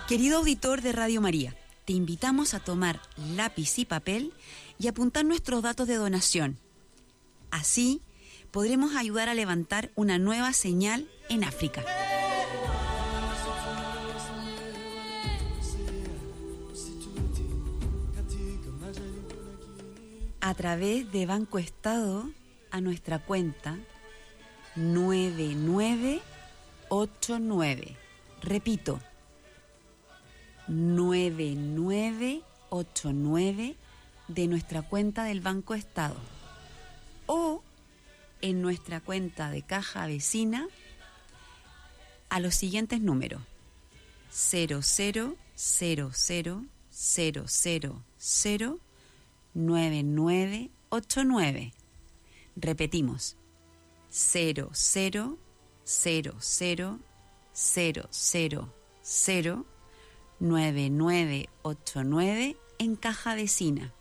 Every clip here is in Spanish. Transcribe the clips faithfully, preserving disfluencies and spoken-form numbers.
Querido auditor de Radio María, te invitamos a tomar lápiz y papel y apuntar nuestros datos de donación. Así podremos ayudar a levantar una nueva señal en África. A través de Banco Estado a nuestra cuenta nueve nueve ocho nueve. Repito, nueve nueve ocho nueve de nuestra cuenta del Banco Estado o en nuestra cuenta de caja vecina a los siguientes números: cero cero cero cero cero cero cero nueve nueve ocho nueve. Repetimos, cero cero cero cero cero cero cero nueve nueve ocho nueve en caja vecina,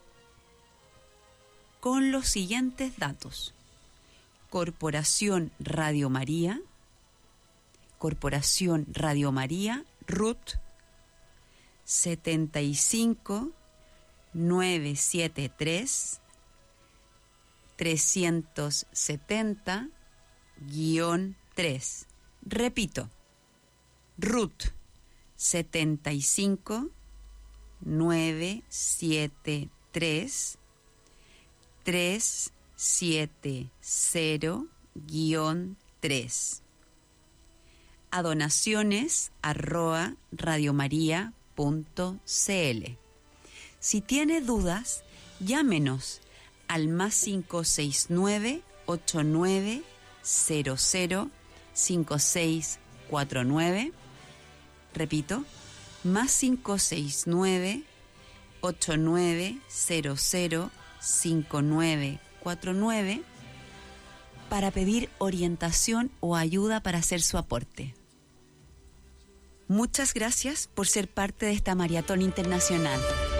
con los siguientes datos: Corporación Radio María, Corporación Radio María, R U T setenta y cinco nueve setenta y tres trescientos setenta guión tres. Repito, R U T setenta y cinco nueve setenta y tres trescientos setenta guión tres. A donaciones arroba radiomaria punto cl. Si tiene dudas, llámenos al más cinco seis nueve ocho nueve cero cero cinco seis cuatro nueve. Repito, más cinco seis nueve ocho nueve cero cero cinco nueve cuatro nueve para pedir orientación o ayuda para hacer su aporte. Muchas gracias por ser parte de esta maratón internacional.